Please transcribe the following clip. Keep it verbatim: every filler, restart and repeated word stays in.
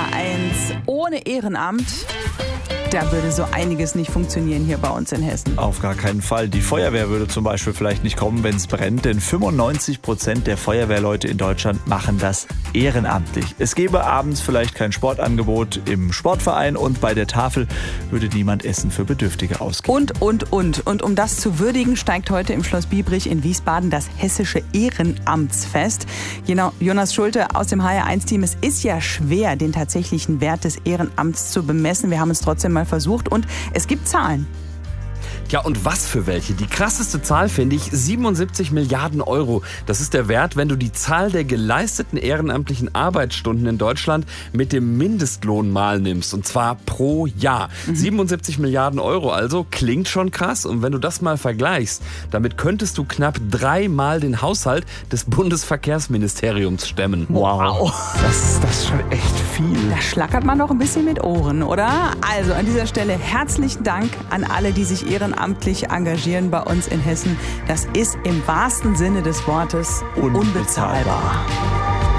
eins. Ohne Ehrenamt, da würde so einiges nicht funktionieren hier bei uns in Hessen. Auf gar keinen Fall. Die Feuerwehr würde zum Beispiel vielleicht nicht kommen, wenn es brennt, denn fünfundneunzig Prozent der Feuerwehrleute in Deutschland machen das ehrenamtlich. Es gäbe abends vielleicht kein Sportangebot im Sportverein und bei der Tafel würde niemand Essen für Bedürftige ausgeben. Und, und, und. Und um das zu würdigen, steigt heute im Schloss Biebrich in Wiesbaden das Hessische Ehrenamtsfest. Jonas Schulte aus dem H R eins Team. Es ist ja schwer, den tatsächlichen Wert des Ehrenamts zu bemessen. Wir haben es trotzdem mal versucht und es gibt Zahlen. Ja, und was für welche? Die krasseste Zahl finde ich siebenundsiebzig Milliarden Euro. Das ist der Wert, wenn du die Zahl der geleisteten ehrenamtlichen Arbeitsstunden in Deutschland mit dem Mindestlohn mal nimmst. Und zwar pro Jahr. Mhm. siebenundsiebzig Milliarden Euro also, klingt schon krass. Und wenn du das mal vergleichst, damit könntest du knapp dreimal den Haushalt des Bundesverkehrsministeriums stemmen. Wow, das, das ist schon echt viel. Da schlackert man doch ein bisschen mit Ohren, oder? Also an dieser Stelle herzlichen Dank an alle, die sich ehrenamtlich engagieren bei uns in Hessen. Das ist im wahrsten Sinne des Wortes unbezahlbar. unbezahlbar.